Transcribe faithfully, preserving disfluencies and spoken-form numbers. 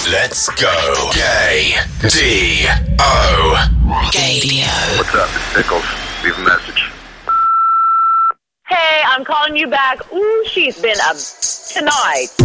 Let's go. K D O. Gadio. What's up? It's Pickles. Leave a message. Hey, I'm calling you back. Ooh, she's been a tonight.